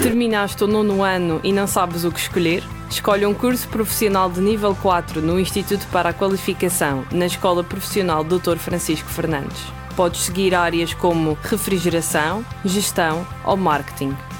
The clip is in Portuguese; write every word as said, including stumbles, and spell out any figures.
Terminaste o nono ano e não sabes o que escolher? Escolhe um curso profissional de nível quatro no Instituto para a Qualificação, na Escola Profissional doutor Francisco Fernandes. Podes seguir áreas como refrigeração, gestão ou marketing.